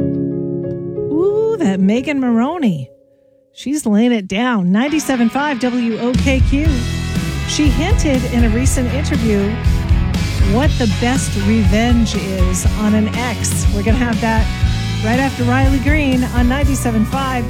Ooh, that Megan Maroney. She's laying it down. 97.5 WOKQ. She hinted in a recent interview what the best revenge is on an ex. We're going to have that right after Riley Green on 97.5